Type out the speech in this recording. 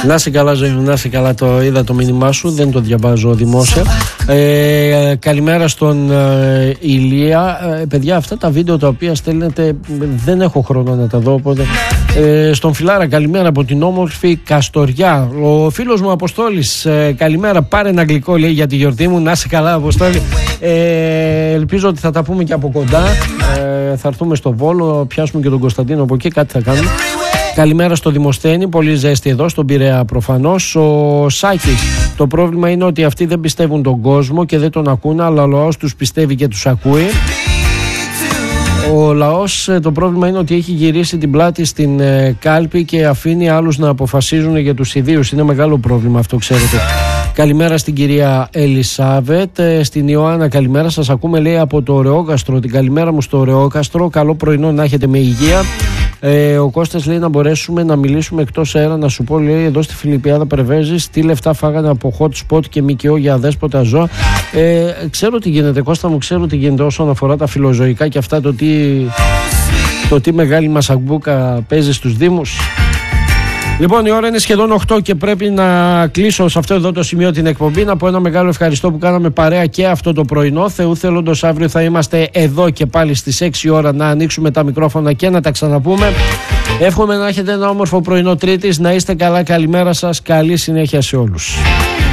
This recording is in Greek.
Να σε καλά, ζωή μου, να σε καλά. Το είδα το μήνυμά σου, δεν το διαβάζω δημόσια. Καλημέρα στον Ηλία. Παιδιά, αυτά τα βίντεο τα οποία στέλνετε δεν έχω χρόνο να τα δω, οπότε στον Φιλάρα, καλημέρα από την όμορφη Καστοριά. Ο φίλος μου Αποστόλης, καλημέρα, πάρε ένα γλυκό, λέει, για τη γιορτή μου. Να σε καλά, Αποστόλη. Ελπίζω ότι θα τα πούμε και από κοντά. Θα έρθουμε στο Βόλο, πιάσουμε και τον Κωνσταντίνο από εκεί, κάτι θα κάνουμε. Καλημέρα στο Δημοσθένη, πολύ ζέστη εδώ, στον Πειραιά προφανώς. Ο Σάκης, το πρόβλημα είναι ότι αυτοί δεν πιστεύουν τον κόσμο και δεν τον ακούνε, αλλά ο λαός τους πιστεύει και τους ακούει. Ο λαός, το πρόβλημα είναι ότι έχει γυρίσει την πλάτη στην κάλπη και αφήνει άλλους να αποφασίζουν για τους ιδίους. Είναι μεγάλο πρόβλημα αυτό, ξέρετε. Καλημέρα στην κυρία Ελισάβετ. Στην Ιωάννα, καλημέρα. Σας ακούμε, λέει, από το Ωρεόκαστρο. Την καλημέρα μου στο Ωρεόκαστρο. Καλό πρωινό να έχετε με υγεία. Ο Κώστας λέει να μπορέσουμε να μιλήσουμε εκτός αέρα. Να σου πω, λέει, εδώ στη Φιλιππιάδα Πρεβέζης, τι λεφτά φάγανε από hot spot και ΜΚΟ για αδέσποτα ζώα. Ξέρω τι γίνεται, Κώστα μου, ξέρω τι γίνεται όσον αφορά τα φιλοζωικά και αυτά, το τι μεγάλη μασαμπούκα παίζει στους Δήμους. Λοιπόν, η ώρα είναι σχεδόν 8 και πρέπει να κλείσω σε αυτό εδώ το σημείο την εκπομπή. Να πω ένα μεγάλο ευχαριστώ που κάναμε παρέα και αυτό το πρωινό. Θεού θέλοντος, αύριο θα είμαστε εδώ και πάλι στις 6 ώρα να ανοίξουμε τα μικρόφωνα και να τα ξαναπούμε. Εύχομαι να έχετε ένα όμορφο πρωινό Τρίτης. Να είστε καλά, καλημέρα σας, καλή συνέχεια σε όλους.